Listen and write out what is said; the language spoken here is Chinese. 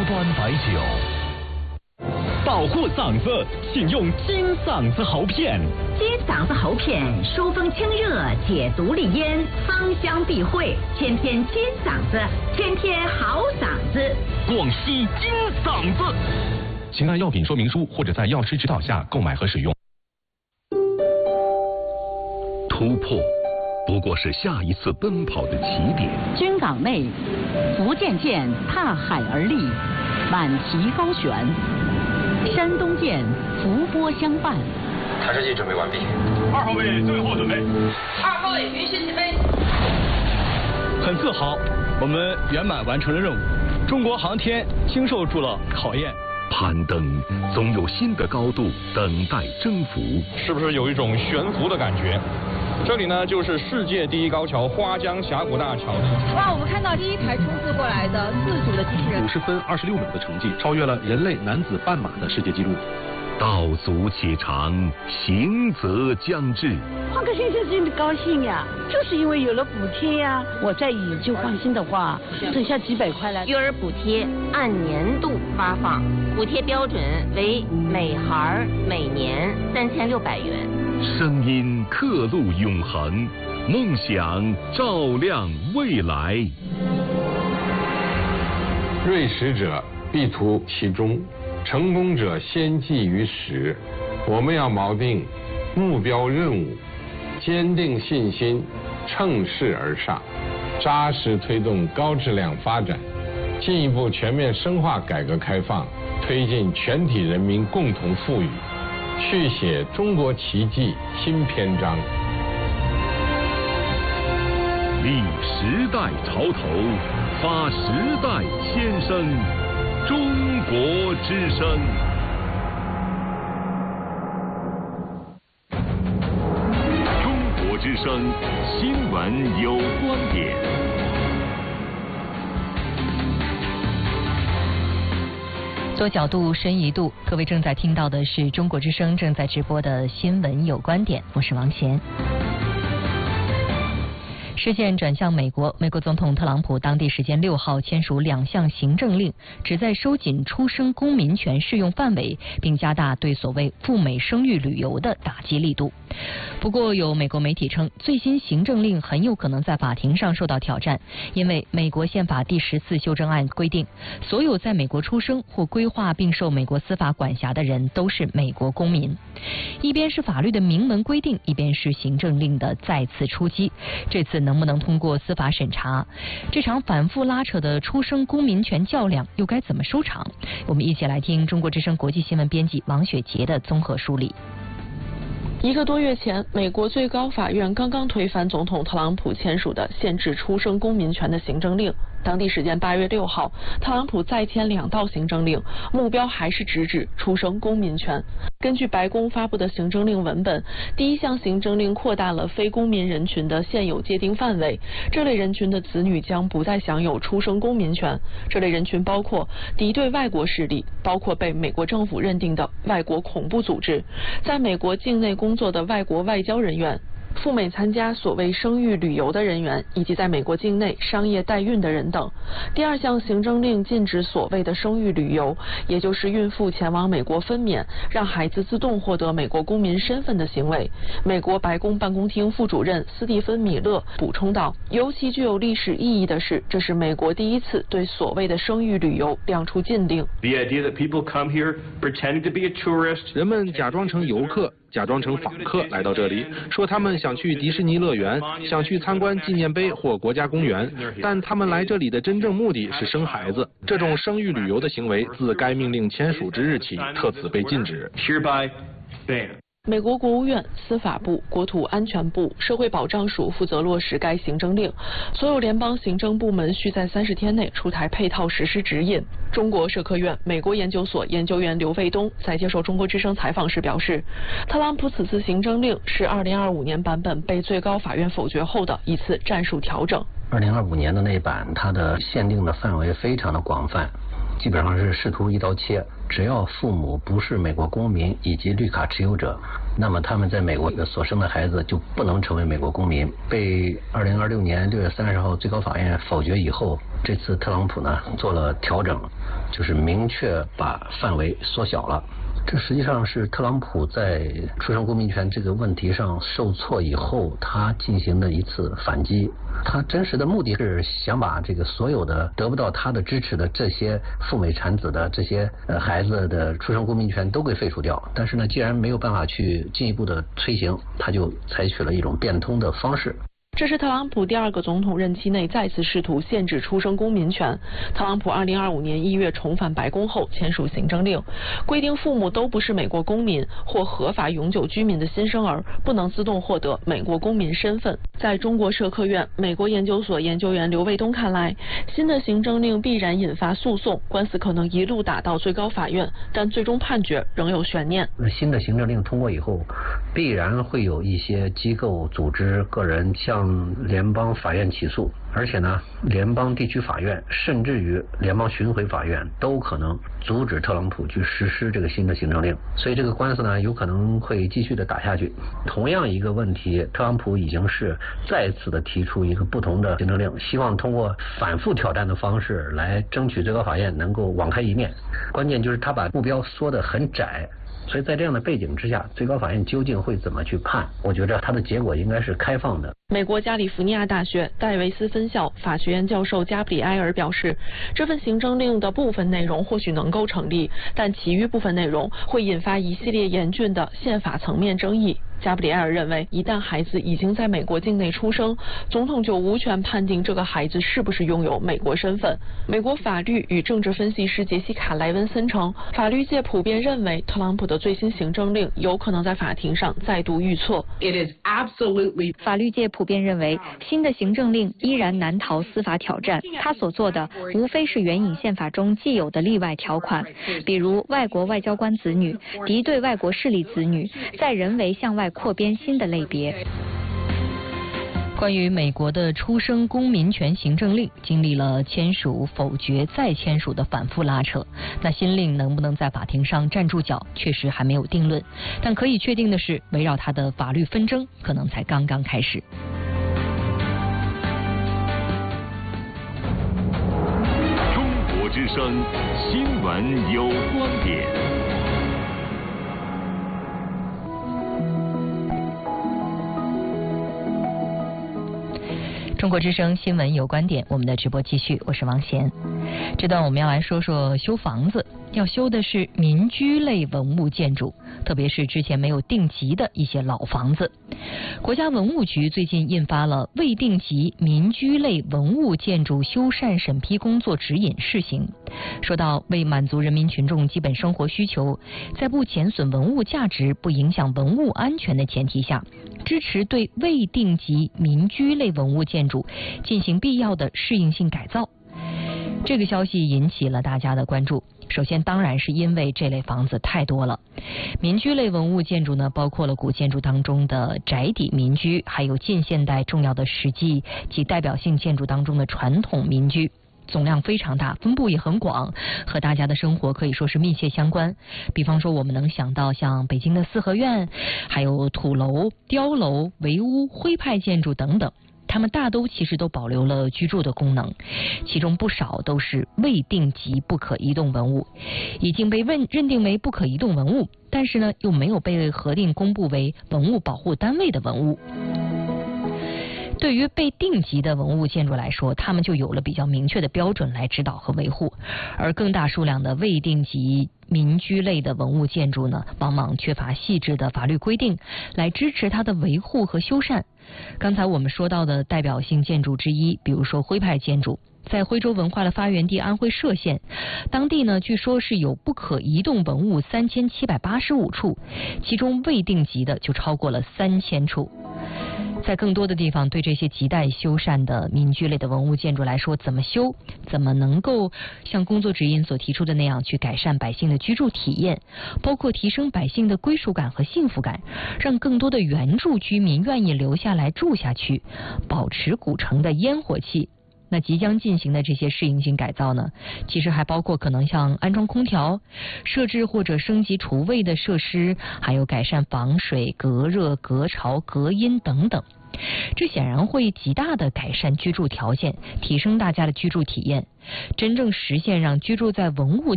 端白酒。保护嗓子，请用金嗓子喉片。 金嗓子喉片疏风清热，解毒利咽，芳香避秽，天天金嗓子，天天好嗓子。 广西金嗓子。请按药品说明书或者在药师指导下购买和使用。突破不过是下一次奔跑的起点。 军港内，福建舰踏海而立，满旗高悬；山东舰伏波相伴。 台式机准备完毕。 2号位最后准备。 2号位允许起飞。 很自豪，我们圆满完成了任务。中国航天经受住了考验。 攀登总有新的高度等待征服， 是不是有一种悬浮的感觉？这里呢，就是世界第一高桥花江峡谷大桥。 哇，我们看到第一台冲刺过来的自主的机器人 ，50分26秒的成绩，超越了人类男子半马的世界纪录。 道阻且长，行则将至。 换个先生真的高兴呀，就是因为有了补贴呀。我再以旧换新的话，省下几百块来。 育儿补贴按年度发放，补贴标准为每孩每年3600元。 声音刻录永恒，梦想照亮未来。 锐识者必图其中，成功者先记于始。我们要锚定目标任务，坚定信心，乘势而上，扎实推动高质量发展，进一步全面深化改革开放，推进全体人民共同富裕，续写中国奇迹新篇章。 立时代潮头，发时代先声，中国之声。中国之声新闻有观点。 多角度，深一度。各位正在听到的是中国之声正在直播的新闻有观点，我是王贤。视线转向美国，美国总统特朗普当地时间6号签署2项行政令，旨在收紧出生公民权适用范围，并加大对所谓赴美生育旅游的打击力度。不过，有美国媒体称，最新行政令很有可能在法庭上受到挑战，因为美国宪法第14修正案规定，所有在美国出生或规划并受美国司法管辖的人都是美国公民。一边是法律的明文规定，一边是行政令的再次出击。这次能不能通过司法审查？这场反复拉扯的出生公民权较量又该怎么收场？我们一起来听中国之声国际新闻编辑王雪杰的综合梳理。 1个多月前，美国最高法院刚刚推翻总统特朗普签署的限制出生公民权的行政令。当地时间8月6号，特朗普再签2道行政令，目标还是直指出生公民权。根据白宫发布的行政令文本，第1项行政令扩大了非公民人群的现有界定范围，这类人群的子女将不再享有出生公民权。这类人群包括敌对外国势力，包括被美国政府认定的外国恐怖组织，在美国境内工作的外国外交人员，赴美参加所谓生育旅游的人员，以及在美国境内商业代孕的人等。第2项行政令禁止所谓的生育旅游，也就是孕妇前往美国分娩，让孩子自动获得美国公民身份的行为。美国白宫办公厅副主任斯蒂芬·米勒补充道，尤其具有历史意义的是，这是美国第1次对所谓的生育旅游亮出禁令。 人们假装成游客，假装成访客来到这里，说他们想去迪士尼乐园，想去参观纪念碑或国家公园，但他们来这里的真正目的是生孩子。这种生育旅游的行为自该命令签署之日起，特此被禁止。 美国国务院、司法部、国土安全部、社会保障署负责落实该行政令，所有联邦行政部门需在30天内出台配套实施指引。中国社科院美国研究所研究员刘卫东在接受中国之声采访时表示，特朗普此次行政令是2025年版本被最高法院否决后的一次战术调整。 2025年的那版，它的限定的范围非常的广泛，基本上是试图一刀切，只要父母不是美国公民以及绿卡持有者， 那么他们在美国所生的孩子就不能成为美国公民。被2026年6月30号最高法院否决以后，这次特朗普呢做了调整，就是明确把范围缩小了。这实际上是特朗普在出生公民权这个问题上受挫以后，他进行的一次反击。他真实的目的是想把这个所有的得不到他的支持的这些赴美产子的这些孩子的出生公民权都给废除掉。但是呢，既然没有办法去进一步的推行，他就采取了一种变通的方式。 这是特朗普第2个总统任期内再次试图限制出生公民权。特朗普2025年1月重返白宫后签署行政令，规定父母都不是美国公民或合法永久居民的新生儿不能自动获得美国公民身份。在中国社科院美国研究所研究员刘卫东看来，新的行政令必然引发诉讼，官司可能一路打到最高法院，但最终判决仍有悬念。 新的行政令通过以后，必然会有一些机构、组织、个人向联邦法院起诉，而且呢，联邦地区法院甚至于联邦巡回法院都可能阻止特朗普去实施这个新的行政令，所以这个官司呢有可能会继续的打下去。同样一个问题，特朗普已经是再次的提出一个不同的行政令，希望通过反复挑战的方式来争取最高法院能够网开一面。关键就是他把目标缩得很窄。所以在这样的背景之下，最高法院究竟会怎么去判？我觉得它的结果应该是开放的。 美国加利福尼亚大学戴维斯分校法学院教授加布里埃尔表示，这份行政令的部分内容或许能够成立，但其余部分内容会引发一系列严峻的宪法层面争议。加布里埃尔认为，一旦孩子已经在美国境内出生，总统就无权判定这个孩子是不是拥有美国身份。美国法律与政治分析师杰西卡·莱文森称，法律界普遍认为特朗普的最新行政令有可能在法庭上再度遇挫。 法律界普遍认为，新的行政令依然难逃司法挑战。他所做的无非是援引宪法中既有的例外条款，比如外国外交官子女、敌对外国势力子女，再人为向外扩编新的类别。 关于美国的出生公民权行政令，经历了签署、否决、再签署的反复拉扯，那新令能不能在法庭上站住脚，确实还没有定论。但可以确定的是，围绕它的法律纷争可能才刚刚开始。 中国之声新闻有观点。 中国之声新闻有观点，我们的直播继续，我是王贤。这段我们要来说说修房子，要修的是民居类文物建筑，特别是之前没有定级的一些老房子。国家文物局最近印发了未定级民居类文物建筑修缮审批工作指引试行，说到为满足人民群众基本生活需求，在不减损文物价值、不影响文物安全的前提下，支持对未定级民居类文物建筑进行必要的适应性改造。这个消息引起了大家的关注。首先当然是因为这类房子太多了。民居类文物建筑呢，包括了古建筑当中的宅邸民居，还有近现代重要的史迹及代表性建筑当中的传统民居，总量非常大，分布也很广，和大家的生活可以说是密切相关。比方说我们能想到像北京的四合院，还有土楼、碉楼、围屋、徽派建筑等等，它们大都其实都保留了居住的功能，其中不少都是未定级不可移动文物，已经被认定为不可移动文物，但是呢又没有被核定公布为文物保护单位的文物。对于被定级的文物建筑来说，它们就有了比较明确的标准来指导和维护，而更大数量的未定级民居类的文物建筑呢，往往缺乏细致的法律规定来支持它的维护和修缮。刚才我们说到的代表性建筑之一，比如说徽派建筑，在徽州文化的发源地安徽歙县，当地呢据说是有不可移动文物3785处，其中未定级的就超过了3000处。在更多的地方，对这些亟待修缮的民居类的文物建筑来说，怎么修，怎么能够像工作指引所提出的那样去改善百姓的居住体验，包括提升百姓的归属感和幸福感，让更多的原住居民愿意留下来住下去，保持古城的烟火气， 那即将进行的这些适应性改造呢，其实还包括可能像安装空调、设置或者升级厨卫的设施，还有改善防水、隔热、隔潮、隔音等等。这显然会极大的改善居住条件，提升大家的居住体验，真正实现让居住在文物